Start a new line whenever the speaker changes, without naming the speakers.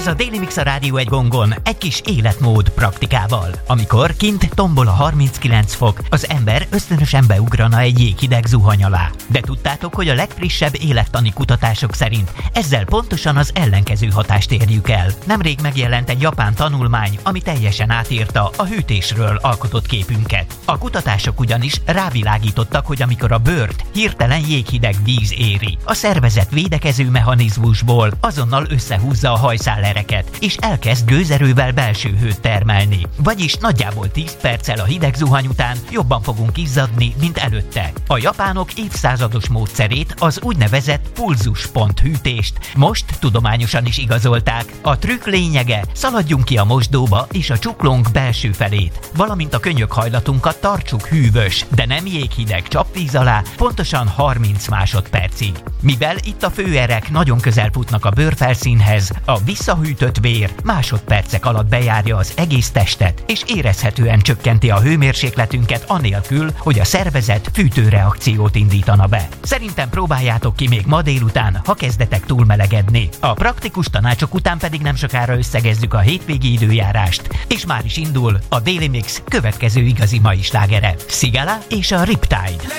Ez a Daily Mix a Rádió egy gongon, egy kis életmód praktikával. Amikor kint tombol a 39 fok, az ember ösztönösen beugrana egy jéghideg zuhany alá. De tudtátok, hogy a legfrissebb élettani kutatások szerint ezzel pontosan az ellenkező hatást érjük el. Nemrég megjelent egy japán tanulmány, ami teljesen átírta a hűtésről alkotott képünket. A kutatások ugyanis rávilágítottak, hogy amikor a bőrt hirtelen jéghideg víz éri, a szervezet védekező mechanizmusból azonnal összehúzza a hajszállereket, és elkezd gőzerővel belső hőt termelni. Vagyis nagyjából 10 perccel a hideg zuhany után jobban fogunk izzadni, mint előtte. A japánok évszázados módszerét, az úgynevezett pulzuspont hűtést most tudományosan is igazolták. A trükk lényege, szaladjunk ki a mosdóba és a csuklónk belső felét, valamint a könyökhajlatunkat tartsuk hűvös, de nem jéghideg csapvíz alá, pontosan 30 másodpercig. Mivel itt a főerek nagyon közel futnak a bőrfelszínhez, a visszahűtött vér másodpercek alatt bejárja az egész testet, és érezhetően csökkenti a hőmérsékletünket anélkül, hogy a szervezet fűtőreakciót indítana be. Szerintem próbáljátok ki még ma délután, ha kezdetek túlmelegedni. A praktikus tanácsok után pedig nem sokára összegezzük a hétvégi időjárást, és már is indul a Daily Mix következő igazi mai slágere, Sigala és a Riptide.